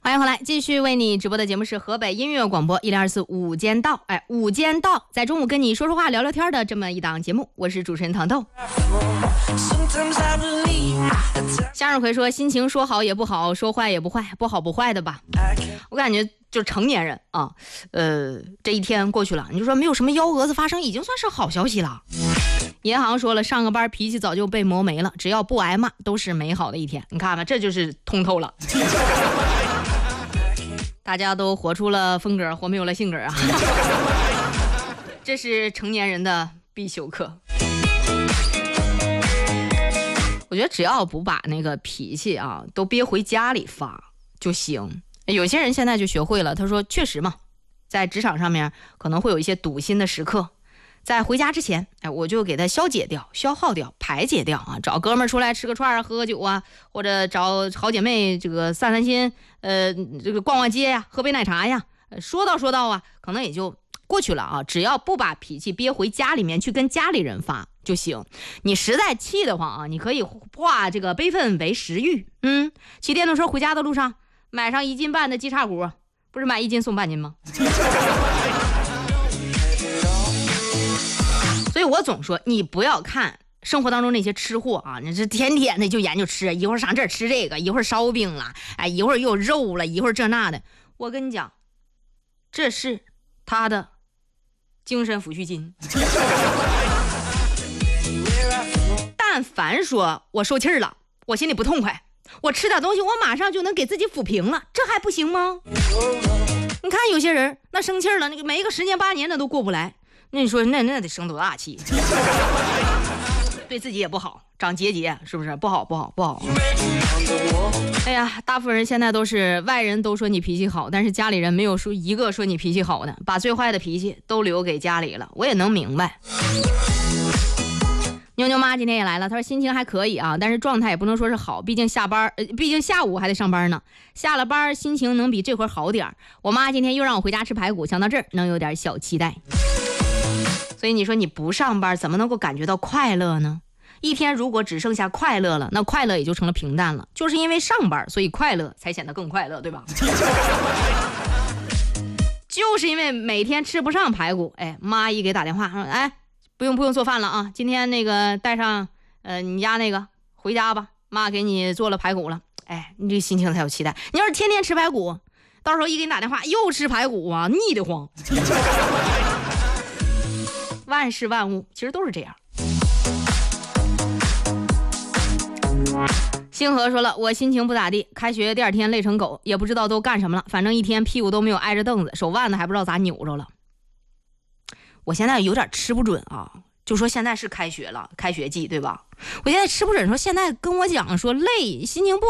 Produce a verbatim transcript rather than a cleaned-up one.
欢迎回来，继续为你直播的节目是河北音乐广播一零二四午间道。哎，午间道在中午跟你说说话聊聊天的这么一档节目，我是主持人糖豆。向日葵说心情说好也不好，说坏也不坏，不好不坏的吧。我感觉就成年人啊，呃，这一天过去了，你就说没有什么幺蛾子发生，已经算是好消息了。银行说了，上个班脾气早就被磨没了，只要不挨骂都是美好的一天。你看吧，这就是通透了。大家都活出了风格，活没有了性格啊！这是成年人的必修课。我觉得只要不把那个脾气啊都憋回家里发就行。有些人现在就学会了，他说确实嘛，在职场上面可能会有一些堵心的时刻，在回家之前，哎，我就给他消解掉、消耗掉、排解掉啊！找哥们儿出来吃个串儿、喝喝酒啊，或者找好姐妹这个散散心，呃，这个逛逛街呀、喝杯奶茶呀，说道说道啊，可能也就过去了啊。只要不把脾气憋回家里面去跟家里人发就行。你实在气得慌啊，你可以化这个悲愤为食欲。嗯，骑电动车回家的路上，买上一斤半的鸡叉骨，不是买一斤送半斤吗？所以我总说，你不要看生活当中那些吃货啊，你这天天的就研究吃，一会儿上这儿吃这个，一会儿烧饼了，哎，一会儿又有肉了，一会儿这那的。我跟你讲，这是他的精神抚恤金。但凡说我受气儿了，我心里不痛快，我吃点东西，我马上就能给自己抚平了，这还不行吗？你看有些人那生气了，那个没个十年八年的都过不来。那你说那那得生多大气？对自己也不好，长结节是不是？不好不好不好。哎呀，大部分人现在都是外人都说你脾气好，但是家里人没有说一个说你脾气好的，把最坏的脾气都留给家里了。我也能明白。妞妞妈今天也来了，她说心情还可以啊，但是状态也不能说是好，毕竟下班，呃，毕竟下午还得上班呢。下了班心情能比这会儿好点。我妈今天又让我回家吃排骨，想到这儿能有点小期待。所以你说你不上班怎么能够感觉到快乐呢？一天如果只剩下快乐了，那快乐也就成了平淡了。就是因为上班，所以快乐才显得更快乐，对吧？就是因为每天吃不上排骨，哎，妈一给打电话说，哎，不用不用做饭了啊，今天那个带上呃你家那个回家吧，妈给你做了排骨了，哎，你这心情才有期待。你要是天天吃排骨，到时候一给你打电话又吃排骨啊，腻得慌。万事万物其实都是这样。星河说了，我心情不咋地，开学第二天累成狗，也不知道都干什么了，反正一天屁股都没有挨着凳子，手腕子还不知道咋扭着了。我现在有点吃不准啊，就说现在是开学了，开学季对吧？我现在吃不准，说现在跟我讲说累，心情不